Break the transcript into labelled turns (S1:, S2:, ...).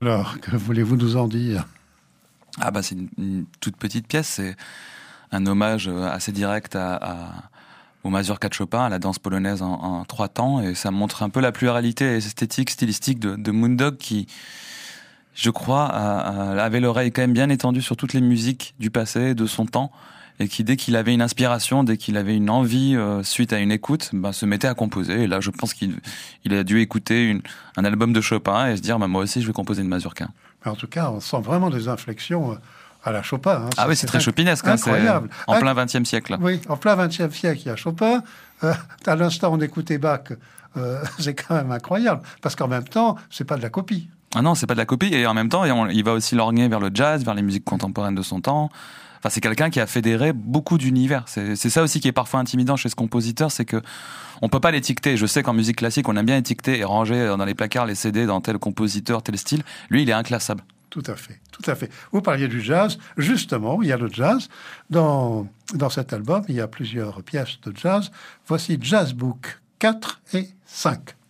S1: Alors, que voulez-vous nous en dire?
S2: Ah bah c'est une toute petite pièce, c'est un hommage assez direct au mazurka de Chopin, à la danse polonaise en 3 temps, et ça montre un peu la pluralité esthétique, stylistique de Moondog qui, je crois, avait l'oreille quand même bien étendue sur toutes les musiques du passé, de son temps, et qui, dès qu'il avait une inspiration, dès qu'il avait une envie, suite à une écoute, se mettait à composer. Et là, je pense qu'il a dû écouter un album de Chopin et se dire, moi aussi, je vais composer une mazurka.
S1: Mais en tout cas, on sent vraiment des inflexions à la Chopin.
S2: Ah oui, c'est très chopinesque.
S1: Incroyable.
S2: C'est en plein XXe siècle.
S1: Oui, en plein XXe siècle, il y a Chopin. À l'instant, on écoutait Bach. C'est quand même incroyable. Parce qu'en même temps, c'est pas de la copie.
S2: Ah non, c'est pas de la copie. Et en même temps, il va aussi lorgner vers le jazz, vers les musiques contemporaines de son temps. Enfin, c'est quelqu'un qui a fédéré beaucoup d'univers. C'est ça aussi qui est parfois intimidant chez ce compositeur, c'est que on peut pas l'étiqueter. Je sais qu'en musique classique, on aime bien étiqueter et ranger dans les placards les CD dans tel compositeur, tel style. Lui, il est inclassable.
S1: Tout à fait, tout à fait. Vous parliez du jazz. Justement, il y a le jazz. Dans cet album, il y a plusieurs pièces de jazz. Voici Jazz Book 4 et 5.